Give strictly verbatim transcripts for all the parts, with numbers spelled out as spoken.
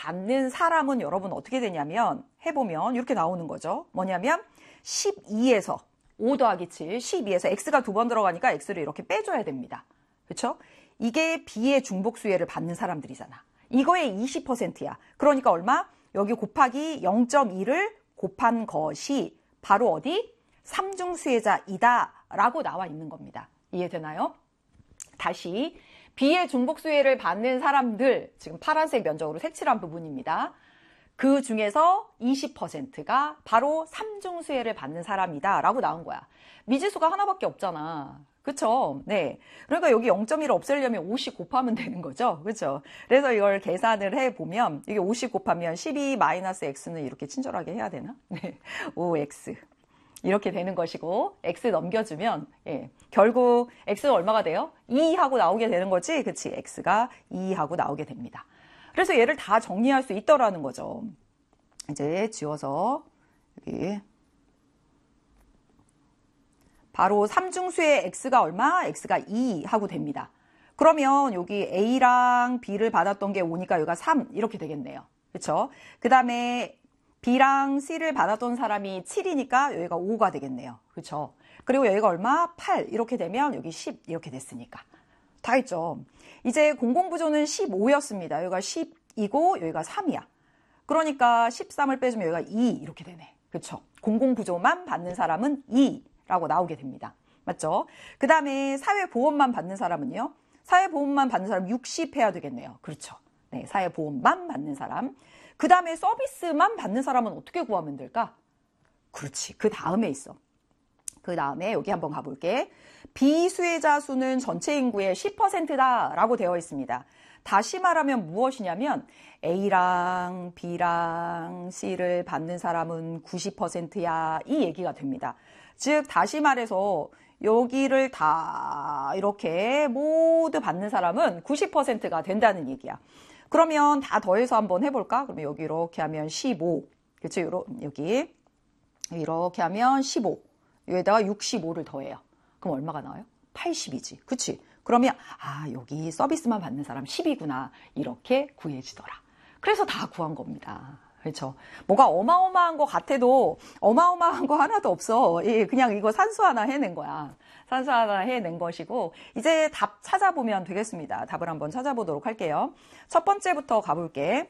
받는 사람은 여러분 어떻게 되냐면 해보면 이렇게 나오는 거죠. 뭐냐면 십이에서 오 더하기 칠, 십이에서 x가 두 번 들어가니까 x를 이렇게 빼줘야 됩니다. 그렇죠? 이게 B의 중복수혜를 받는 사람들이잖아. 이거의 이십 퍼센트야. 그러니까 얼마? 여기 곱하기 영 점 이를 곱한 것이 바로 어디? 삼중수혜자이다 라고 나와 있는 겁니다. 이해되나요? 다시 B의 중복수혜를 받는 사람들, 지금 파란색 면적으로 색칠한 부분입니다. 그 중에서 이십 퍼센트가 바로 삼중수혜를 받는 사람이다 라고 나온 거야. 미지수가 하나밖에 없잖아. 그쵸? 네. 그러니까 여기 영 점 일을 없애려면 오십 곱하면 되는 거죠. 그쵸? 그래서 이걸 계산을 해보면 이게 오십 곱하면 십이 마이너스 x는 이렇게 친절하게 해야 되나? 네. 오 엑스. 이렇게 되는 것이고 x 넘겨주면 예, 결국 x는 얼마가 돼요? 이 하고 나오게 되는 거지. 그치? x가 이 하고 나오게 됩니다. 그래서 얘를 다 정리할 수 있더라는 거죠. 이제 지워서 여기 바로 삼중수의 x가 얼마? x가 이 하고 됩니다. 그러면 여기 a랑 b를 받았던 게 오니까 여기가 삼 이렇게 되겠네요. 그렇죠? 그 다음에 b랑 c를 받았던 사람이 칠이니까 여기가 오가 되겠네요. 그렇죠? 그리고 여기가 얼마? 팔 이렇게 되면 여기 십 이렇게 됐으니까. 다 했죠. 이제 공공부조는 십오였습니다. 여기가 십이고 여기가 삼이야. 그러니까 십삼을 빼주면 여기가 이 이렇게 되네. 그렇죠? 공공부조만 받는 사람은 이 라고 나오게 됩니다. 맞죠? 그 다음에 사회보험만 받는 사람은요. 사회보험만 받는 사람 육십 해야 되겠네요. 그렇죠? 네, 사회보험만 받는 사람. 그 다음에 서비스만 받는 사람은 어떻게 구하면 될까? 그렇지. 그 다음에 있어. 그 다음에 여기 한번 가볼게. 비수혜자 수는 전체 인구의 십 퍼센트다 라고 되어 있습니다. 다시 말하면 무엇이냐면 A랑 B랑 C를 받는 사람은 구십 퍼센트야 이 얘기가 됩니다. 즉 다시 말해서 여기를 다 이렇게 모두 받는 사람은 구십 퍼센트가 된다는 얘기야. 그러면 다 더해서 한번 해볼까? 그러면 여기 이렇게 하면 십오. 그치? 여기 이렇게 하면 십오. 여기다가 육십오를 더해요. 그럼 얼마가 나와요? 팔십이지. 그치? 그러면 아 여기 서비스만 받는 사람 십이구나. 이렇게 구해지더라. 그래서 다 구한 겁니다. 그렇죠. 뭐가 어마어마한 것 같아도 어마어마한 거 하나도 없어. 예, 그냥 이거 산수 하나 해낸 거야. 산수 하나 해낸 것이고 이제 답 찾아보면 되겠습니다. 답을 한번 찾아보도록 할게요. 첫 번째부터 가볼게.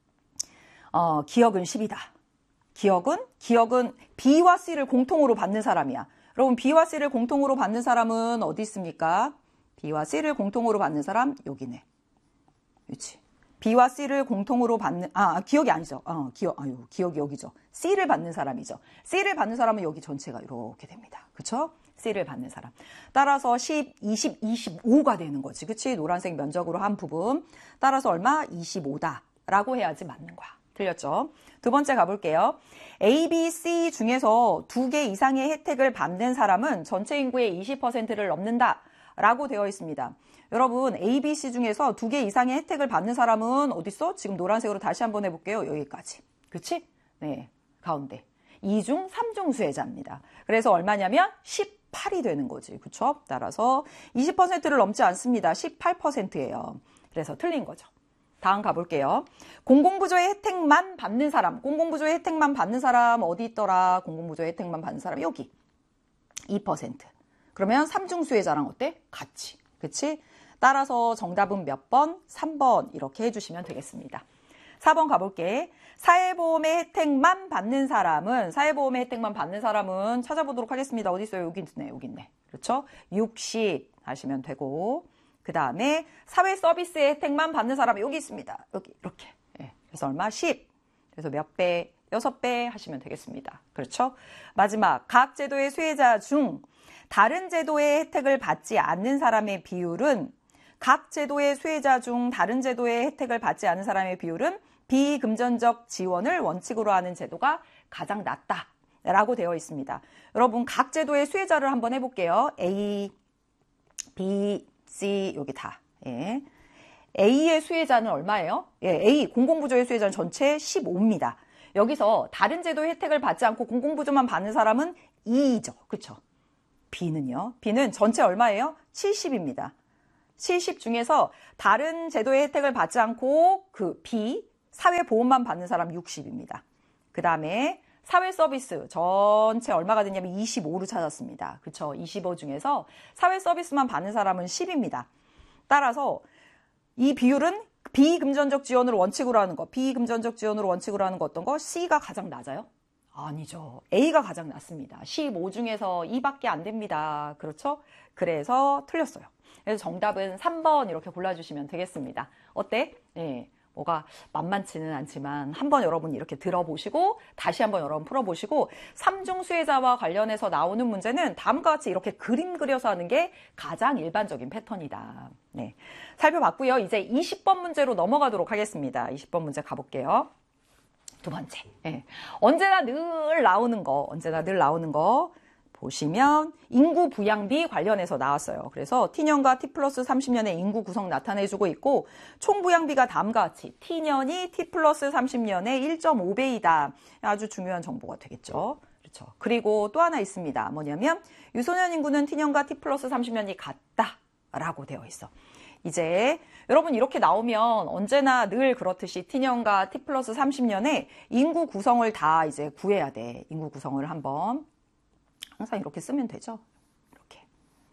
어, 기억은 십이다. 기억은? 기억은 B와 C를 공통으로 받는 사람이야. 여러분 B와 C를 공통으로 받는 사람은 어디 있습니까? B와 C를 공통으로 받는 사람 여기네. 그렇지. B와 C를 공통으로 받는, 아, 기억이 아니죠. 어, 기억, 아유, 기억이 여기죠. C를 받는 사람이죠. C를 받는 사람은 여기 전체가 이렇게 됩니다. 그쵸? C를 받는 사람. 따라서 십, 이십, 이십오가 되는 거지. 그치? 노란색 면적으로 한 부분. 따라서 얼마? 이십오다. 라고 해야지 맞는 거야. 틀렸죠? 두 번째 가볼게요. A, B, C 중에서 두 개 이상의 혜택을 받는 사람은 전체 인구의 이십 퍼센트를 넘는다. 라고 되어 있습니다. 여러분 A, B, C 중에서 두 개 이상의 혜택을 받는 사람은 어딨어? 지금 노란색으로 다시 한번 해볼게요. 여기까지. 그치? 네, 가운데. 이 중 삼 중 수혜자입니다. 그래서 얼마냐면 십팔이 되는 거지. 그쵸? 따라서 이십 퍼센트를 넘지 않습니다. 십팔 퍼센트예요. 그래서 틀린 거죠. 다음 가볼게요. 공공부조의 혜택만 받는 사람. 공공부조의 혜택만 받는 사람 어디 있더라? 공공부조의 혜택만 받는 사람 여기. 이 퍼센트. 그러면 삼 중 수혜자랑 어때? 같이. 그치? 따라서 정답은 몇 번? 삼 번 이렇게 해주시면 되겠습니다. 사 번 가볼게. 사회보험의 혜택만 받는 사람은 사회보험의 혜택만 받는 사람은 찾아보도록 하겠습니다. 어디 있어요? 여기 있네. 여기 있네. 그렇죠? 육십 하시면 되고 그 다음에 사회 서비스의 혜택만 받는 사람은 여기 있습니다. 여기 이렇게. 예. 그래서 얼마? 십. 그래서 몇 배? 여섯 배 하시면 되겠습니다. 그렇죠? 마지막 각 제도의 수혜자 중 다른 제도의 혜택을 받지 않는 사람의 비율은 각 제도의 수혜자 중 다른 제도의 혜택을 받지 않은 사람의 비율은 비금전적 지원을 원칙으로 하는 제도가 가장 낮다라고 되어 있습니다. 여러분 각 제도의 수혜자를 한번 해볼게요. A, B, C 여기 다. 예. A의 수혜자는 얼마예요? 예, A 공공부조의 수혜자는 전체 십오입니다. 여기서 다른 제도의 혜택을 받지 않고 공공부조만 받는 사람은 이죠. 그렇죠? B는요. B는 전체 얼마예요? 칠십입니다. 칠십 중에서 다른 제도의 혜택을 받지 않고 그 B, 사회보험만 받는 사람 육십입니다. 그 다음에 사회 서비스 전체 얼마가 됐냐면 이십오로 찾았습니다. 그쵸? 이십오 중에서 사회 서비스만 받는 사람은 십입니다. 따라서 이 비율은 비금전적 지원으로 원칙으로 하는 거, 비금전적 지원으로 원칙으로 하는 거 어떤 거? C가 가장 낮아요? 아니죠. A가 가장 낮습니다. 십오 중에서 이밖에 안 됩니다. 그렇죠? 그래서 틀렸어요. 그래서 정답은 삼 번 이렇게 골라주시면 되겠습니다. 어때? 네. 뭐가 만만치는 않지만 한번 여러분 이렇게 들어보시고 다시 한번 여러분 풀어보시고 삼중수혜자와 관련해서 나오는 문제는 다음과 같이 이렇게 그림 그려서 하는 게 가장 일반적인 패턴이다. 네, 살펴봤고요. 이제 이십 번 문제로 넘어가도록 하겠습니다. 이십 번 문제 가볼게요. 두 번째, 네. 언제나 늘 나오는 거, 언제나 늘 나오는 거 보시면 인구 부양비 관련해서 나왔어요. 그래서 T년과 T 플러스 삼십 년의 인구 구성 나타내주고 있고 총 부양비가 다음과 같이 T년이 T 플러스 삼십 년의 일 점 오 배이다. 아주 중요한 정보가 되겠죠. 그렇죠. 그리고 또 하나 있습니다. 뭐냐면 유소년 인구는 T년과 T 플러스 삼십 년이 같다라고 되어 있어. 이제 여러분 이렇게 나오면 언제나 늘 그렇듯이 T년과 T 플러스 삼십 년의 인구 구성을 다 이제 구해야 돼. 인구 구성을 한번. 항상 이렇게 쓰면 되죠. 이렇게.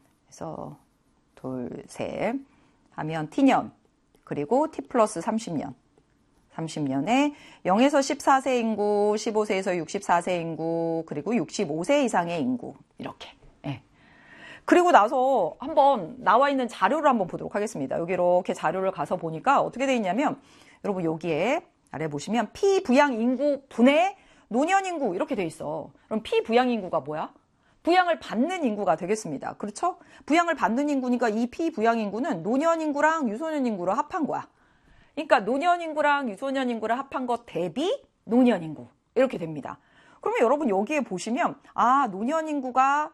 그래서 둘, 셋 하면 T년 그리고 T 플러스 삼십 년. 삼십 년에 영에서 십사 세 인구, 십오 세에서 육십사 세 인구, 그리고 육십오 세 이상의 인구. 이렇게. 네. 그리고 나서 한번 나와 있는 자료를 한번 보도록 하겠습니다. 여기 이렇게 자료를 가서 보니까 어떻게 돼 있냐면 여러분 여기에 아래 보시면 피부양 인구 분의 노년 인구 이렇게 돼 있어. 그럼 피부양 인구가 뭐야? 부양을 받는 인구가 되겠습니다. 그렇죠? 부양을 받는 인구니까 이 피부양 인구는 노년 인구랑 유소년 인구를 합한 거야. 그러니까 노년 인구랑 유소년 인구를 합한 것 대비 노년 인구 이렇게 됩니다. 그러면 여러분 여기에 보시면 아 노년 인구가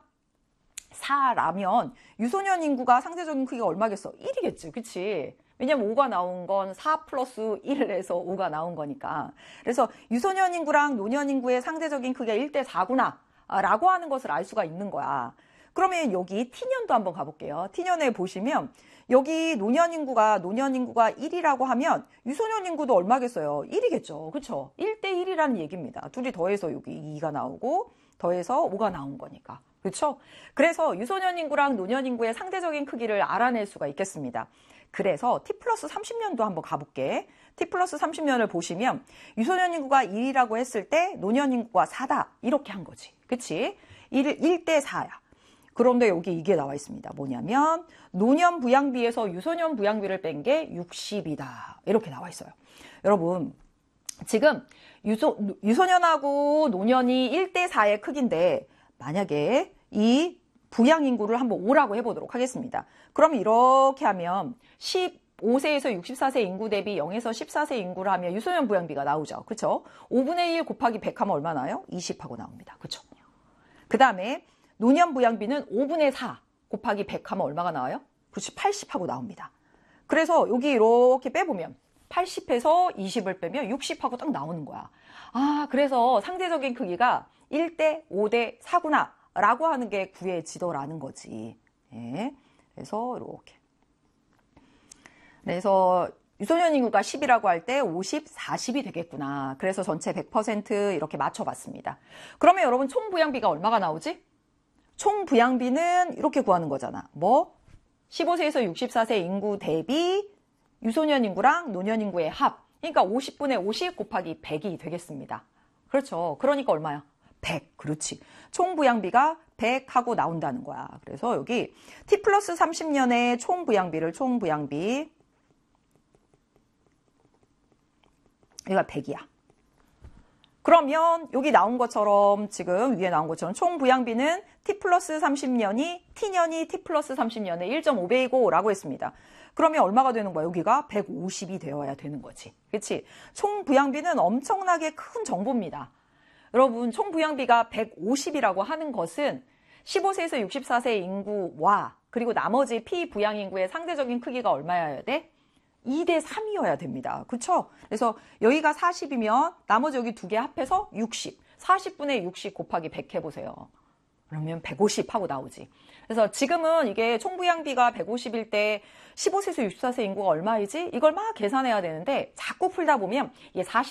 사라면 유소년 인구가 상대적인 크기가 얼마겠어? 일이겠지. 그치? 왜냐면 오가 나온 건 사 플러스 일에서 오가 나온 거니까. 그래서 유소년 인구랑 노년 인구의 상대적인 크기가 일 대 사구나. 라고 하는 것을 알 수가 있는 거야. 그러면 여기 T년도 한번 가볼게요. T년에 보시면 여기 노년 인구가 노년 인구가 일이라고 하면 유소년 인구도 얼마겠어요? 일이겠죠. 그렇죠? 일 대 일이라는 얘기입니다. 둘이 더해서 여기 이가 나오고 더해서 오가 나온 거니까. 그렇죠? 그래서 유소년 인구랑 노년 인구의 상대적인 크기를 알아낼 수가 있겠습니다. 그래서 T 플러스 삼십 년도 한번 가볼게. T 플러스 삼십 년을 보시면 유소년 인구가 일이라고 했을 때 노년 인구가 사다. 이렇게 한 거지. 그치? 일 대 사야. 그런데 여기 이게 나와 있습니다. 뭐냐면 노년 부양비에서 유소년 부양비를 뺀 게 육십이다. 이렇게 나와 있어요. 여러분 지금 유소, 유소년하고 노년이 일 대 사의 크기인데 만약에 이 부양 인구를 한번 오라고 해보도록 하겠습니다. 그럼 이렇게 하면 십오 세에서 육십사 세 인구 대비 영에서 십사 세 인구를 하면 유소년 부양비가 나오죠. 그렇죠? 오분의 일 곱하기 백 하면 얼마 나요? 이십 하고 나옵니다. 그렇죠? 그 다음에 노년 부양비는 오분의 사 곱하기 백 하면 얼마가 나와요? 그렇지, 팔십 하고 나옵니다. 그래서 여기 이렇게 빼보면 팔십에서 이십을 빼면 육십 하고 딱 나오는 거야. 아, 그래서 상대적인 크기가 일 대 오 대 사구나 라고 하는 게 구해지더라는 거지. 네. 그래서 이렇게. 그래서 유소년 인구가 십이라고 할 때 오십, 사십이 되겠구나. 그래서 전체 백 퍼센트 이렇게 맞춰봤습니다. 그러면 여러분 총 부양비가 얼마가 나오지? 총 부양비는 이렇게 구하는 거잖아. 뭐? 십오 세에서 육십사 세 인구 대비 유소년 인구랑 노년 인구의 합. 그러니까 오십분의 오십 곱하기 백이 되겠습니다. 그렇죠. 그러니까 얼마야? 백. 그렇지. 총 부양비가 백 하고 나온다는 거야. 그래서 여기 T 플러스 삼십 년의 총 부양비를 총 부양비 여기가 백이야. 그러면 여기 나온 것처럼 지금 위에 나온 것처럼 총 부양비는 T 플러스 삼십 년이 T년이 T 플러스 삼십 년의 일 점 오 배이고 라고 했습니다. 그러면 얼마가 되는 거야? 여기가 백오십이 되어야 되는 거지. 그렇지? 총 부양비는 엄청나게 큰 정보입니다. 여러분 총 부양비가 백오십이라고 하는 것은 십오 세에서 육십사 세 인구와 그리고 나머지 피부양 인구의 상대적인 크기가 얼마여야 돼? 이 대 삼이어야 됩니다. 그렇죠? 그래서 여기가 사십이면 나머지 여기 두 개 합해서 육십. 사십분의 육십 곱하기 백 해보세요. 그러면 백오십 하고 나오지. 그래서 지금은 이게 총부양비가 백오십일 때 십오 세에서 육십사 세 인구가 얼마이지? 이걸 막 계산해야 되는데 자꾸 풀다 보면 이게 사십